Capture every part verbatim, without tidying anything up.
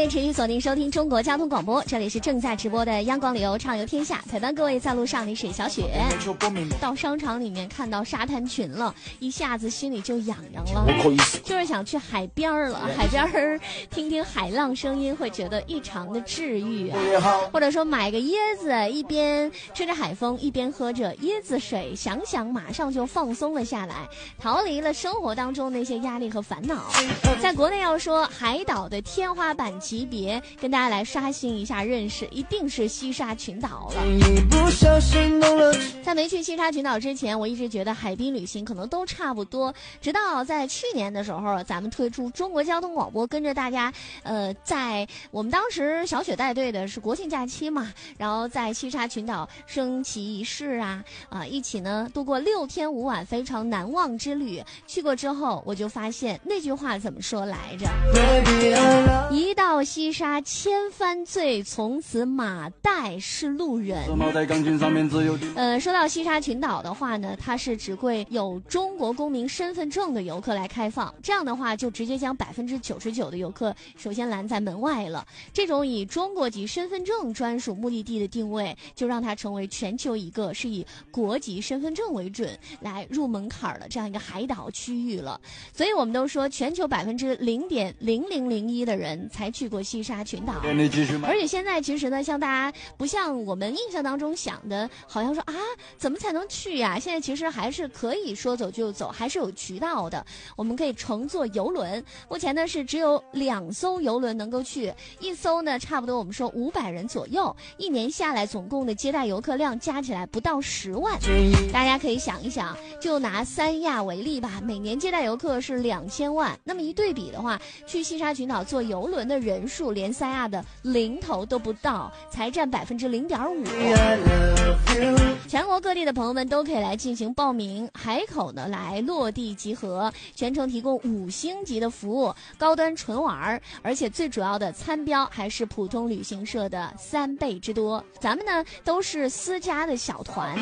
位持续锁定收听中国交通广播，这里是正在直播的央广旅游畅游天下，陪伴各位在路上的是小雪。到商场里面看到沙滩群了，一下子心里就痒痒了，就是想去海边了。海边听听海浪声音，会觉得异常的治愈啊。或者说买个椰子，一边吹着海风，一边喝着椰子水，想想马上就放松了下来，逃离了生活当中那些压力和烦恼。在国内要说海岛的天花板级别，跟大家来刷新一下认识，一定是西沙群岛了。在没去西沙群岛之前，我一直觉得海滨旅行可能都差不多，直到在去年的时候，咱们推出中国交通广播，跟着大家呃，在我们当时小雪带队的是国庆假期嘛，然后在西沙群岛升旗仪式啊啊，一起呢度过六天五晚非常难忘之旅。去过之后，我就发现那句话怎么说来着？一到西沙千帆醉，从此马代是路人。呃，说到西沙群岛的话呢，它是只对有中国公民身份证的游客来开放，这样的话就直接将百分之九十九的游客首先拦在门外了。这种以中国籍身份证专属目的地的定位，就让它成为全球一个是以国籍身份证为准来入门槛的这样一个海岛区域了。所以我们都说，全球百分之零点零零零一的人才去过西沙群岛。而且现在其实呢，像大家不像我们印象当中想的，好像说啊，怎么才能去呀？现在其实还是可以说走就走，还是有渠道的。我们可以乘坐游轮，目前呢是只有两艘游轮能够去，一艘呢差不多我们说五百人左右，一年下来总共的接待游客量加起来不到十万。大家可以想一想，就拿三亚为例吧，每年接待游客是两千万，那么一对比的话，去西沙群岛坐游轮的人数连三亚的零头都不到，才占百分之零点五。全国各地的朋友们都可以来进行报名，海口呢来落地集合，全程提供五星级的服务，高端纯玩，而且最主要的参标还是普通旅行社的三倍之多。咱们呢都是私家的小团。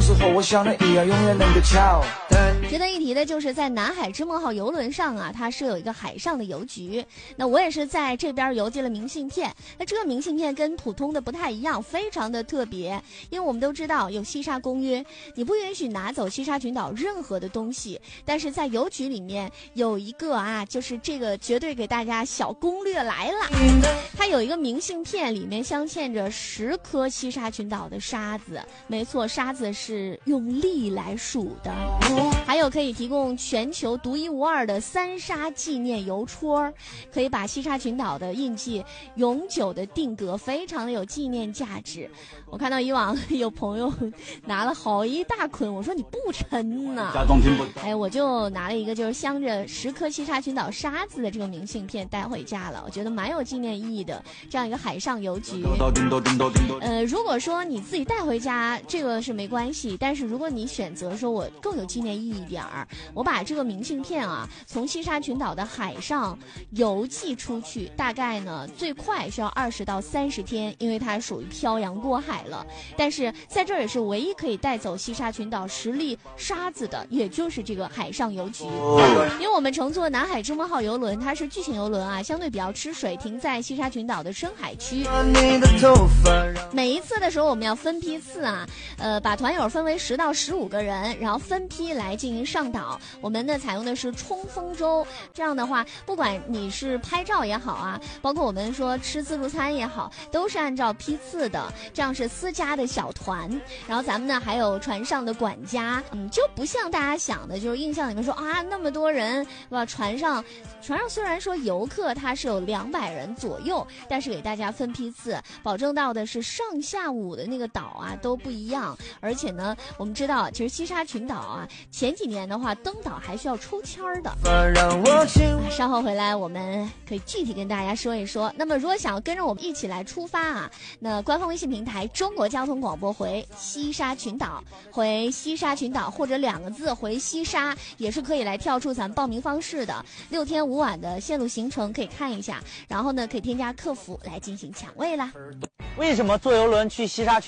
值得一提的就是在南海之梦号游轮上啊，它是有一个海上的邮局。那我也是在这边邮寄了明信片，那这个明信片跟普通的不太一样，非常的特别。因为我们都知道有西沙公约，你不允许拿走西沙群岛任何的东西，但是在邮局里面有一个啊，就是这个绝对给大家小攻略来了。它有一个明信片，里面镶嵌着十颗西沙群岛的沙子，没错，沙子是用粒来数的。还有可以提供全球独一无二的三沙纪念邮戳，可以把西沙群岛的印记永久的定格，非常的有纪念价值。我看到以往有朋友拿了好一大捆，我说你不沉呢，哎，我就拿了一个就是镶着十颗西沙群岛沙子的这个明信片带回家了，我觉得蛮有纪念意义的，这样一个海上邮局。呃，如果说你自己带回家，这个是没关系，但是如果你选择说我更有纪念意义一点儿，我把这个明信片啊从西沙群岛的海上邮寄出去，大概呢最快需要二十到三十天，因为它属于漂洋过海了。但是在这儿也是唯一可以带走西沙群岛十粒沙子的，也就是这个海上邮局。因为我们乘坐南海之梦号游轮，它是巨型游轮啊，相对比较吃水，停在西沙群岛的深海区。每一次的时候我们要分批次啊，呃，把团友分为十到十五个人，然后分批来进行上岛。我们呢采用的是冲锋舟，这样的话，不管你是拍照也好啊，包括我们说吃自助餐也好，都是按照批次的，这样是私家的小团。然后咱们呢还有船上的管家，嗯，就不像大家想的，就是印象里面说啊那么多人，吧？船上，船上虽然说游客它是有两百人左右，但是给大家分批次，保证到的是上下午的那个岛啊都不一样。而且呢，我们知道其实西沙群岛啊，前几年的话登岛还需要抽签的。稍后回来我们可以具体跟大家说一说。那么如果想要跟着我们一起来出发啊，那官方微信平台中国交通广播回西沙群岛，回西沙群岛或者两个字回西沙，也是可以来跳出咱们报名方式的。六天五晚的线路行程可以看一下，然后呢可以添加客服来进行抢位啦。 为什么坐游轮去西沙群